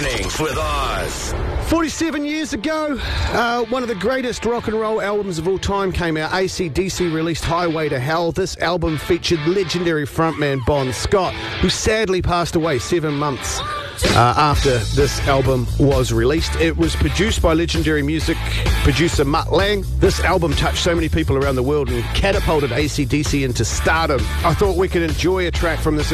Mornings with Oz. 47 years ago, one of the greatest rock and roll albums of all time came out. AC/DC released Highway to Hell. This album featured legendary frontman Bon Scott, who sadly passed away 7 months after this album was released. It was produced by legendary music producer Mutt Lange. This album touched so many people around the world and catapulted AC/DC into stardom. I thought we could enjoy a track from this